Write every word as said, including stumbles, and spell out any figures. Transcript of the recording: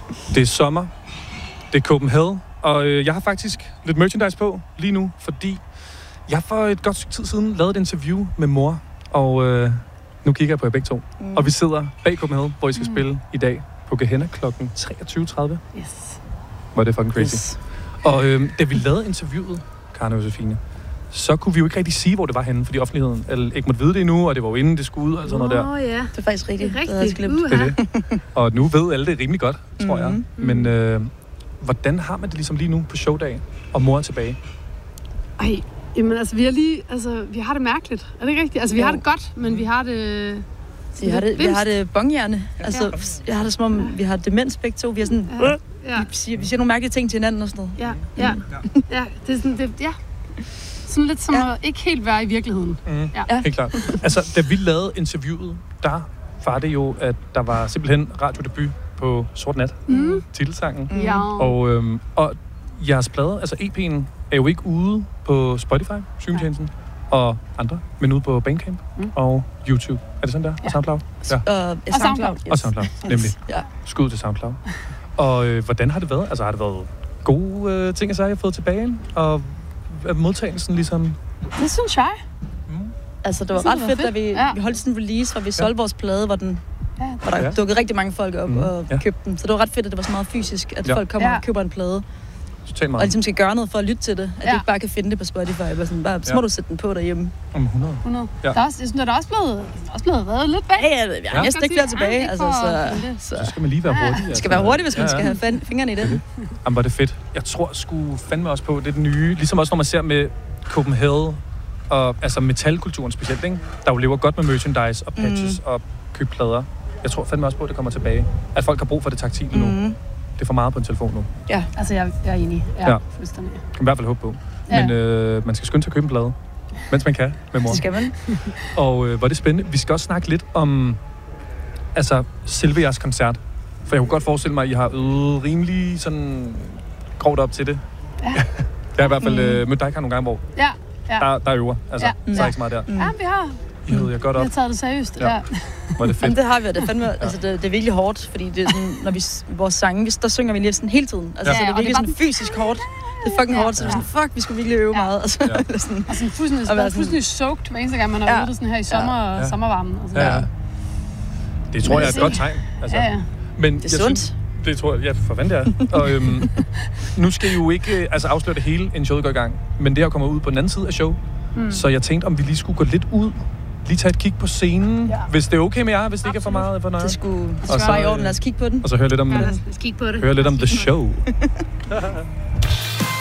Det er sommer. Det er Copenhagen. Og øh, jeg har faktisk lidt merchandise på lige nu, fordi jeg for et godt stykke tid siden lavede et interview med mor. Og øh, nu kigger jeg på jer begge to. Mm. Og vi sidder bag Copenhagen, hvor I skal mm. spille i dag på Gehenna klokken treogtyve tredive. Yes. Hvor er det fucking crazy. Yes. Og øh, da vi lavede interviewet, Karen og Josefine, så kunne vi jo ikke rigtig sige, hvor det var henne, fordi offentligheden eller ikke måtte vide det endnu, og det var jo inden det skulle ud og sådan noget der. Åh oh, ja. Det er faktisk rigtigt. Det er rigtigt. Det det er det. Og nu ved alle det rimelig godt, tror mm-hmm. jeg. Men øh, hvordan har man det ligesom lige nu på showdagen, og mor er tilbage? Ej, jamen altså, vi har lige, altså, vi har det mærkeligt. Er det ikke rigtigt? Altså, vi jo. har det godt, men vi har det... Vi har det, vi har det bonghjerne. Altså, jeg har det som om, vi har demens begge to. Vi har sådan... Ja. Ja. Vi, siger, vi siger nogle mærkelige ting til hinanden og sådan noget. Ja, ja. Mm. Ja, det er sådan, det, ja. Sådan lidt som ja. At ikke helt være i virkeligheden. Mm. Ja. Ja. Helt klart. Altså, da vi lavede interviewet, der var det jo, at der var simpelthen radiodebut på Sort Nat, Mm. titelsangen. Mm. Ja. Og, øhm, og jeres plade, altså E P'en, er jo ikke ude på Spotify, streamingtjenesten, og andre, men ude på Bandcamp mm. og YouTube. Er det sådan der? Ja. Og SoundCloud? Ja. Og, og SoundCloud. Yes. Og SoundCloud, nemlig. Ja. Skud til SoundCloud. Og øh, hvordan har det været? Altså har det været gode øh, ting, jeg har fået tilbage? Og er modtagelsen ligesom... Det synes jeg. Mm. Altså, det var det ret fedt, fedt. da vi, Ja. vi holdt sådan en release, hvor vi solgte ja. vores plade, hvor, den, Ja. hvor der Ja. dukkede rigtig mange folk op Mm. og Ja. købte den. Så det var ret fedt, at det var så meget fysisk, at Ja. folk kommer Ja. og køber en plade. Totalt Og meget. ligesom skal gøre noget for at lytte til det. At Ja. de ikke bare kan finde det på Spotify. Bare sådan, bare, så Ja. må du sætte den på derhjemme. Om hundrede. hundrede. Ja. Der er også, jeg synes, der er også blevet, også blevet reddet lidt væk. Ja, ja, jeg har Ja. næsten ikke flere Ja, tilbage. ikke Altså, for så, at finde det. så. Så skal man lige være Ja. hurtig. Det skal være hurtigt, hvis man skal have fan- fingrene i det. Jamen, var det fedt. Jeg tror sgu fandme også på det nye. Ligesom også, når man ser med Copenhagen og altså metalkulturen specielt, ikke? Der jo lever godt med merchandise og patches mm. og købplader. Jeg tror fandme også på, at det kommer tilbage. At folk har brug for det taktile nu. Mm. Det er for meget på en telefon nu. Ja. Altså, jeg, jeg er enig. Ja, Ja. fuldstændig. Kan man i hvert fald håbe på. Ja. Men øh, man skal skynde sig at købe en plade, mens man kan med mor. Det skal man. Og øh, hvor er det spændende. Vi skal også snakke lidt om altså selve jeres koncert. For jeg kunne godt forestille mig, at I har øvet rimelig sådan grovt op til det. Ja. Jeg har i hvert fald øh, mødt dig nogle gange, hvor Ja, ja. der, der øver. Altså, Ja. så er Ja. ikke så meget der. Mm. Ja, vi har, I øvede jer godt vi op. har taget det seriøst. Ja. Ja. Hvor er det fedt. Jamen, det har vi, og det er fandme, altså det, det er virkelig hårdt, fordi det er sådan, når vi, vores sange, vi, der synger vi næsten hele tiden. Altså, Ja. så det Ja, er og det virkelig var sådan fysisk hårdt. Det er fucking Ja. hårdt, så det er sådan, fuck, vi skulle virkelig øve Ja. meget. Altså, Ja. eller sådan. Og sådan fuldstændig, Og være sådan, sådan- fuldstændig soaked hver eneste gang, man har Ja. ude det sådan her i sommer, Ja. sommervarmen. Altså, Ja, ja. Det tror Men jeg er et se. godt tegn. Altså. Ja, ja. Men Det er jeg sundt. Synes, det tror jeg, ja, for fanden det er. Og øhm, nu skal I jo ikke øh, altså, afsløre det hele, inden showet går i gang. Men det her kommer ud på den anden side af show. Mm. Så jeg tænkte, om vi lige skulle gå lidt ud. Lige tage et kig på scenen. Ja. Hvis det er okay med jer, hvis det ikke er for meget for noget. Det skulle, det Og skulle så, bare i orden. øh, Lad os kigge på den. Og så høre lidt om, Ja, lad os kigge på det. høre lidt om the show.